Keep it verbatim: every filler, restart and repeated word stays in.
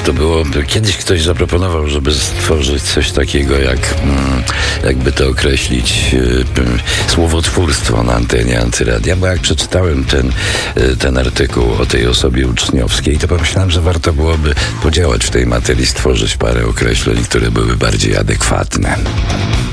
to było, kiedyś ktoś zaproponował, żeby stworzyć coś takiego jak, jakby to określić, słowotwórstwo na antenie Antyradia, bo jak przeczytałem ten, ten artykuł o tej osobie uczniowskiej, to pomyślałem, że warto byłoby podziałać w tej materii, stworzyć parę określeń, które były bardziej adekwatne.